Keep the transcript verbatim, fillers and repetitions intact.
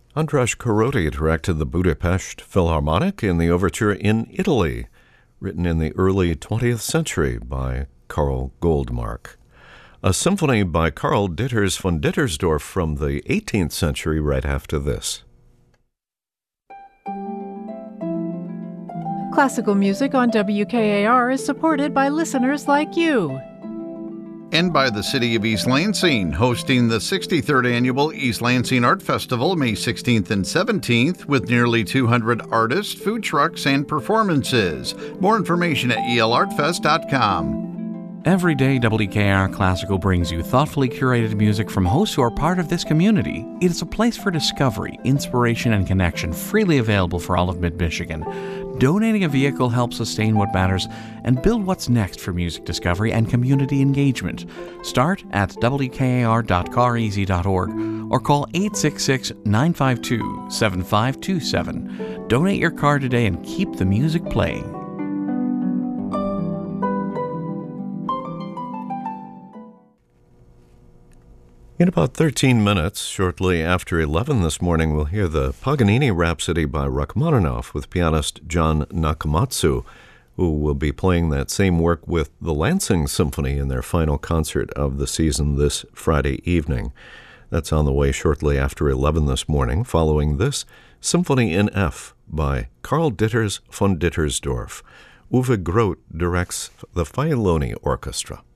Andras Koroty directed the Budapest Philharmonic in the overture In Italy, written in the early twentieth century by Karl Goldmark. A symphony by Karl Ditters von Dittersdorf from the eighteenth century right after this. Classical music on W K A R is supported by listeners like you. And by the City of East Lansing, hosting the sixty-third Annual East Lansing Art Festival May sixteenth and seventeenth with nearly two hundred artists, food trucks, and performances. More information at e l art fest dot com. Every day, W K A R Classical brings you thoughtfully curated music from hosts who are part of this community. It is a place for discovery, inspiration, and connection, freely available for all of Mid-Michigan. Donating a vehicle helps sustain what matters and build what's next for music discovery and community engagement. Start at w k a r dot car easy dot org or call eight six six, nine five two, seven five two seven. Donate your car today and keep the music playing. In about thirteen minutes, shortly after eleven this morning, we'll hear the Paganini Rhapsody by Rachmaninoff with pianist John Nakamatsu, who will be playing that same work with the Lansing Symphony in their final concert of the season this Friday evening. That's on the way shortly after eleven this morning. Following this, Symphony in F by Karl Ditters von Dittersdorf. Uwe Groth directs the Failoni Orchestra.